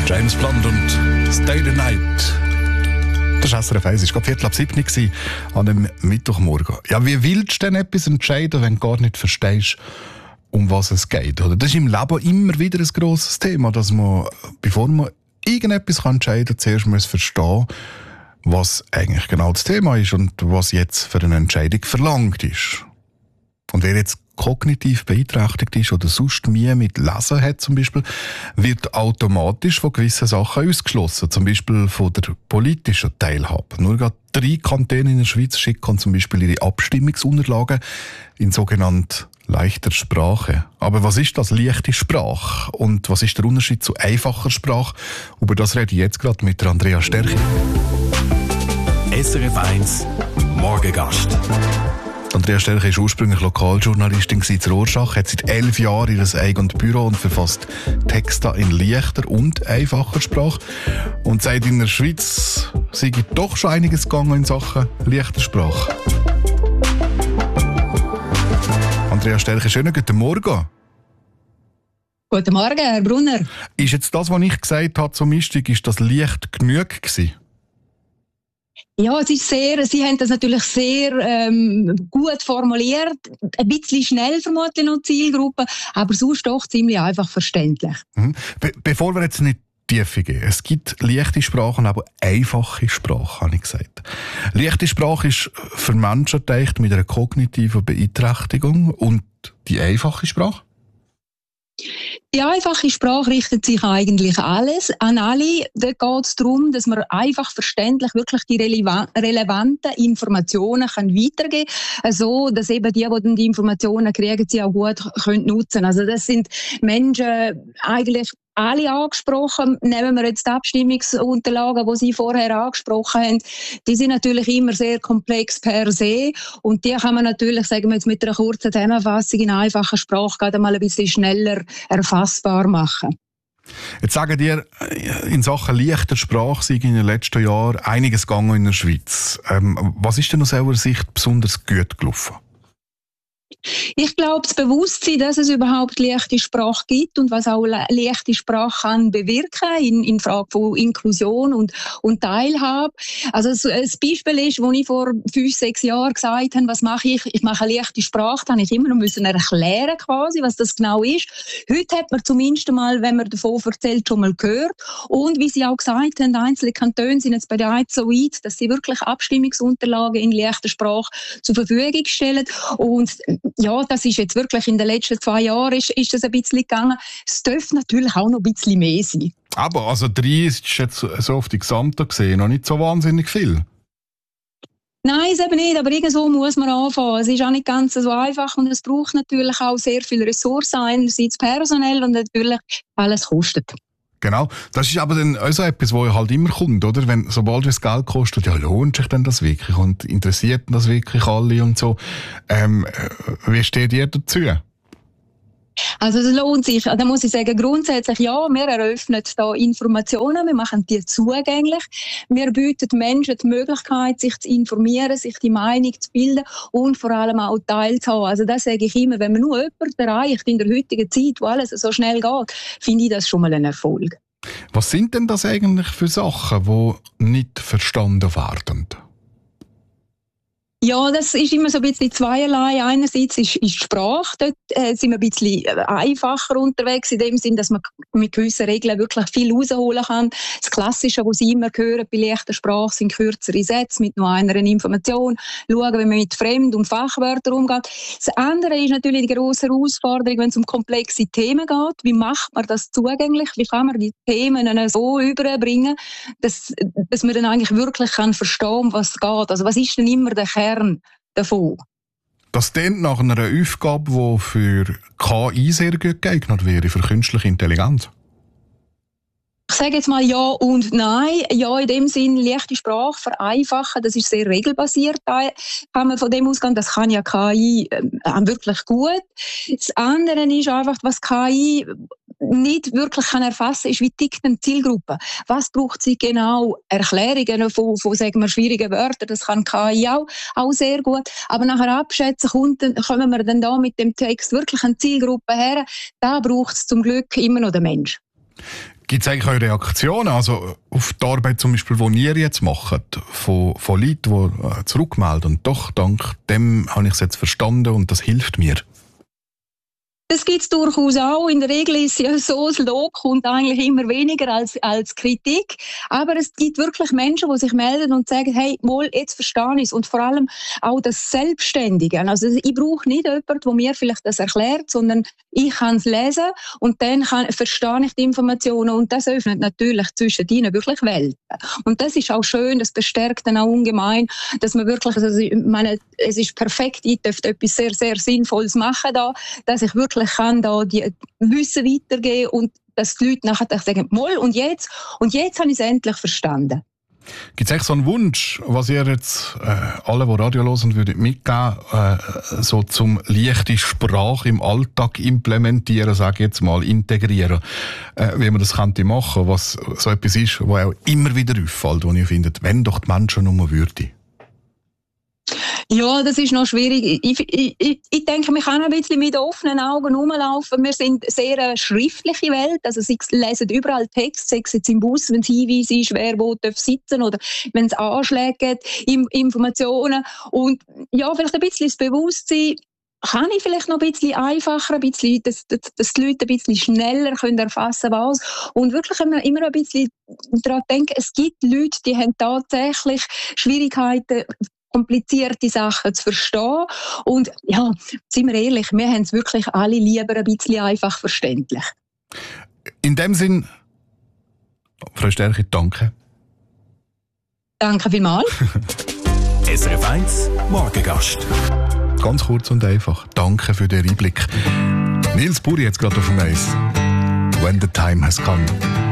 James Blunt und Stay the Night. Das war SRF 1, es war gerade 6:45 an einem Mittwochmorgen. Ja, wie willst du denn etwas entscheiden, wenn du gar nicht verstehst, um was es geht? Oder? Das ist im Leben immer wieder ein grosses Thema, dass man, bevor man irgendetwas entscheiden kann, zuerst muss verstehen, was eigentlich genau das Thema ist und was jetzt für eine Entscheidung verlangt ist. Und wer jetzt kognitiv beeinträchtigt ist oder sonst Mühe mit Lesen hat zum Beispiel, wird automatisch von gewissen Sachen ausgeschlossen, zum Beispiel von der politischen Teilhabe. Nur gerade 3 Kantone in der Schweiz schicken zum Beispiel ihre Abstimmungsunterlagen in sogenannte leichter Sprache. Aber was ist das leichte Sprache? Und was ist der Unterschied zu einfacher Sprache? Über das rede ich jetzt gerade mit Andrea Sterchi. SRF 1 Morgengast. Andrea Sterchi ist ursprünglich Lokaljournalistin in Rorschach, hat seit 11 Jahren ihr eigenes Büro und verfasst Texte in leichter und einfacher Sprache. Und seit in der Schweiz sei doch schon einiges gegangen in Sachen leichter Sprache. Andrea Sterchi, schönen guten Morgen. Guten Morgen, Herr Brunner. Ist jetzt das, was ich gesagt habe zum Einstieg, ist das leicht genug gewesen? Ja, es ist Sie haben das natürlich sehr gut formuliert, ein bisschen schnell vermutlich noch die Zielgruppe, aber sonst doch ziemlich einfach verständlich. Bevor wir jetzt nicht tiefer gehen, es gibt leichte Sprachen, aber einfache Sprache, habe ich gesagt. Leichte Sprache ist für Menschen gedacht mit einer kognitiven Beeinträchtigung und die einfache Sprache? Die einfache Sprache richtet sich eigentlich an alle. Da geht es darum, dass man einfach verständlich wirklich die relevanten Informationen weitergeben kann, so dass eben die dann die Informationen kriegen, sie auch gut können nutzen. Also das sind Menschen eigentlich alle angesprochen. Nehmen wir jetzt die Abstimmungsunterlagen, die Sie vorher angesprochen haben. Die sind natürlich immer sehr komplex per se. Und die kann man natürlich, sagen wir jetzt mit einer kurzen Zusammenfassung in einfacher Sprache, gerade mal ein bisschen schneller erfassbar machen. Jetzt sagen dir, in Sachen leichter Sprache sei in den letzten Jahren einiges gegangen in der Schweiz. Was ist denn aus eurer Sicht besonders gut gelaufen? Ich glaube, das Bewusstsein, dass es überhaupt leichte Sprache gibt und was auch leichte Sprache kann bewirken in Frage von Inklusion und Teilhabe. Also ein Beispiel ist, wo ich vor 5-6 Jahren gesagt habe, was mache ich? Ich mache eine leichte Sprache, dann habe ich immer noch erklären quasi, was das genau ist. Heute hat man zumindest mal, wenn man davon erzählt, schon mal gehört. Und wie Sie auch gesagt haben, einzelne Kantone sind jetzt bereit so weit, dass sie wirklich Abstimmungsunterlagen in leichter Sprache zur Verfügung stellen. Und ja, das ist jetzt wirklich in den letzten 2 Jahren ist das ein bisschen gegangen. Es dürfte natürlich auch noch ein bisschen mehr sein. Aber also 3 ist jetzt so auf die Gesamte gesehen noch nicht so wahnsinnig viel. Nein, ist eben nicht, aber irgendwo muss man anfangen. Es ist auch nicht ganz so einfach und es braucht natürlich auch sehr viel Ressourcen, einerseits personell und natürlich alles kostet. Genau, das ist aber dann auch so etwas, wo halt immer kommt, oder? Sobald es Geld kostet, ja, lohnt sich denn das wirklich und interessiert das wirklich alle und so. Wie steht ihr dazu? Also es lohnt sich, da muss ich sagen, grundsätzlich ja, wir eröffnen da Informationen, wir machen die zugänglich, wir bieten Menschen die Möglichkeit, sich zu informieren, sich die Meinung zu bilden und vor allem auch teilzuhaben. Also das sage ich immer, wenn man nur jemanden erreicht in der heutigen Zeit, wo alles so schnell geht, finde ich das schon mal ein Erfolg. Was sind denn das eigentlich für Sachen, die nicht verstanden werden? Ja, das ist immer so ein bisschen zweierlei. Einerseits ist die Sprache, dort sind wir ein bisschen einfacher unterwegs, in dem Sinn, dass man mit gewissen Regeln wirklich viel rausholen kann. Das Klassische, was Sie immer hören bei leichter Sprache, sind kürzere Sätze mit nur einer Information. Schauen, wie man mit Fremd- und Fachwörtern umgeht. Das andere ist natürlich die grosse Herausforderung, wenn es um komplexe Themen geht. Wie macht man das zugänglich? Wie kann man die Themen so überbringen, dass man dann eigentlich wirklich verstehen kann, um was es geht? Also was ist denn immer der Kern davon? Das klingt nach einer Aufgabe, die für KI sehr gut geeignet wäre, für künstliche Intelligenz. Ich sage jetzt mal ja und nein. Ja, in dem Sinn, leichte Sprache vereinfachen, das ist sehr regelbasiert. Da kann man von dem ausgehen, das kann ja KI wirklich gut. Das andere ist einfach, was KI nicht wirklich erfassen kann, ist, wie tickt eine Zielgruppe. Was braucht sie genau? Erklärungen von sagen wir, schwierigen Wörtern, das kann KI auch sehr gut. Aber nachher abschätzen, kommen wir dann da mit dem Text wirklich eine Zielgruppe her. Da braucht es zum Glück immer noch den Mensch. Gibt es eigentlich eure Reaktionen, also auf die Arbeit zum Beispiel, die ihr jetzt macht, von Leuten, die zurückmelden und doch, dank dem habe ich es jetzt verstanden und das hilft mir? Das gibt es durchaus auch. In der Regel ist ja so, das Lob kommt eigentlich immer weniger als Kritik. Aber es gibt wirklich Menschen, die sich melden und sagen, hey, mal, jetzt verstehe ich es. Und vor allem auch das Selbstständige. Also ich brauche nicht jemanden, der mir vielleicht das erklärt, sondern ich kann es lesen und dann verstehe ich die Informationen. Und das öffnet natürlich zwischen ihnen wirklich Welten. Und das ist auch schön, das bestärkt dann auch ungemein, dass man wirklich, also ich meine, es ist perfekt, ich dürfte etwas sehr, sehr Sinnvolles machen da, dass ich wirklich kann da die Wissen weitergeben und dass die Leute nachher sagen, mal, und jetzt habe ich es endlich verstanden. Gibt es eigentlich so einen Wunsch, was ihr jetzt alle, die Radio hören, würdet mitgeben, so zum leichte Sprache im Alltag implementieren, sage ich jetzt mal, integrieren, wie man das könnte machen, was so etwas ist, was auch immer wieder auffällt, wo ihr findet, wenn doch die Menschen nur würden? Ja, das ist noch schwierig. Ich denke, wir können ein bisschen mit offenen Augen rumlaufen. Wir sind eine sehr schriftliche Welt. Also sie lesen überall Text, sei es jetzt im Bus, wenn es Hinweise ist, wer wo sitzen darf, oder wenn es Anschläge gibt, Informationen. Und ja, vielleicht ein bisschen das Bewusstsein kann ich vielleicht noch ein bisschen einfacher, ein bisschen, dass die Leute ein bisschen schneller können erfassen können, was. Und wirklich immer ein bisschen daran denken, es gibt Leute, die haben tatsächlich Schwierigkeiten, komplizierte Sachen zu verstehen. Und ja, sind wir ehrlich, wir haben es wirklich alle lieber ein bisschen einfach verständlich. In dem Sinn, Frau Stärke, danke. Danke vielmals. SRF 1 Morgengast. Ganz kurz und einfach. Danke für den Einblick. Nils Buri jetzt gerade auf dem Eis. When the time has come.